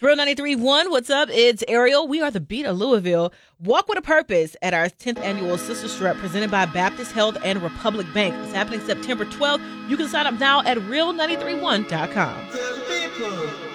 Real 93.1, what's up? It's Ariel. We are the Beat of Louisville. Walk with a Purpose at our 10th annual Sister Strut presented by Baptist Health and Republic Bank. It's happening September 12th. You can sign up now at real931.com.